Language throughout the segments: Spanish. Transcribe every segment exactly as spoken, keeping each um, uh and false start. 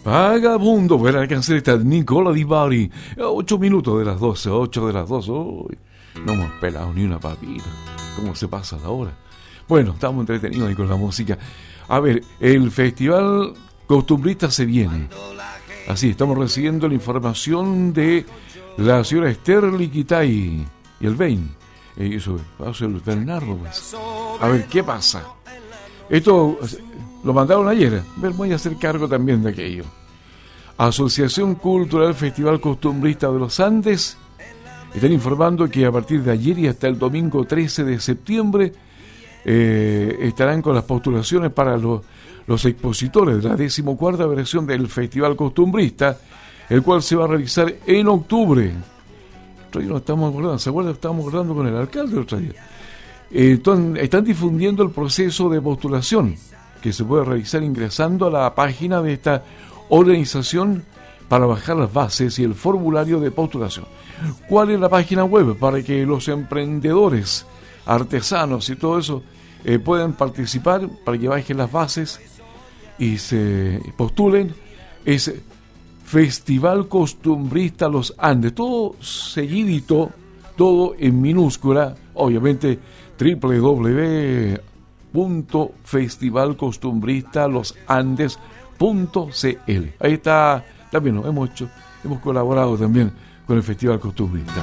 Vagabundo, buena canción esta, Nicola Di Bari. Ocho minutos de las doce, ocho de las doce. Uy, no hemos pelado ni una papita. ¿Cómo se pasa la hora? Bueno, estamos entretenidos ahí con la música. A ver, el festival costumbrista se viene. Así, estamos recibiendo la información de la señora Esther Liquitay y el Bain. Eh, eso, eso el Bernardo. Pues. A ver, ¿qué pasa? Esto lo mandaron ayer. Voy a hacer cargo también de aquello. Asociación Cultural Festival Costumbrista de los Andes están informando que a partir de ayer y hasta el domingo trece de septiembre eh, estarán con las postulaciones para los, los expositores de la decimocuarta versión del Festival Costumbrista, el cual se va a realizar en octubre. Otro día nos estamos acordando, ¿se acuerdan? Estábamos acordando con el alcalde el otro día. Eh, entonces, están difundiendo el proceso de postulación que se puede realizar ingresando a la página de esta organización para bajar las bases y el formulario de postulación. ¿Cuál es la página web? Para que los emprendedores, artesanos y todo eso eh, puedan participar, para que bajen las bases y se postulen. Es Festival Costumbrista Los Andes, todo seguidito, todo en minúscula, obviamente doble u doble u doble u punto festival costumbrista los andes punto c l. Ahí está, también lo hemos hecho, hemos colaborado también con el Festival Costumbrista.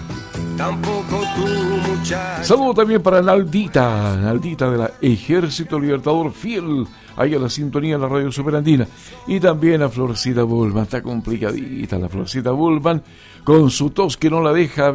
Saludo también para Naldita, Naldita de la Ejército Libertador, fiel ahí a la sintonía de la Radio Superandina. Y también a Florcita Bullman, está complicadita la Florcita Bullman, con su tos que no la deja